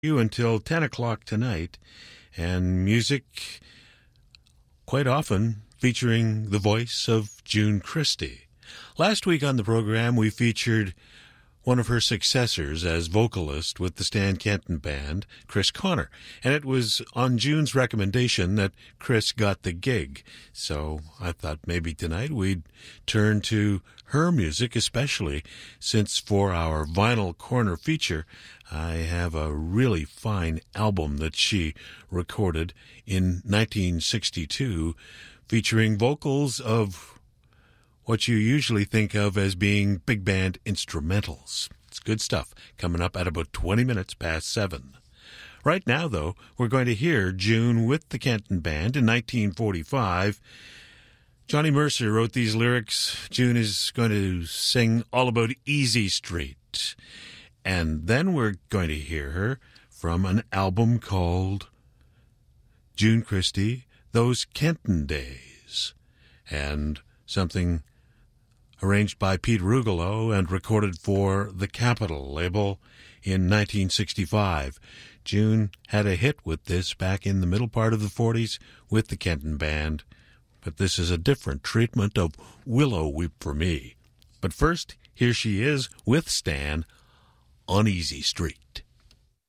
you until 10 o'clock tonight, and music quite often featuring the voice of June Christy. Last week on the program, we featured one of her successors as vocalist with the Stan Kenton Band, Chris Connor. And it was on June's recommendation that Chris got the gig. So I thought maybe tonight we'd turn to her music, especially since for our Vinyl Corner feature, I have a really fine album that she recorded in 1962 featuring vocals of what you usually think of as being big band instrumentals. It's good stuff, coming up at about 20 minutes past 7. Right now, though, we're going to hear June with the Kenton Band in 1945. Johnny Mercer wrote these lyrics. June is going to sing all about Easy Street. And then we're going to hear her from an album called June Christy, Those Kenton Days, and something arranged by Pete Rugolo and recorded for the Capitol label in 1965. June had a hit with this back in the middle part of the 40s with the Kenton Band, but this is a different treatment of Willow Weep for Me. But first, here she is with Stan on Easy Street.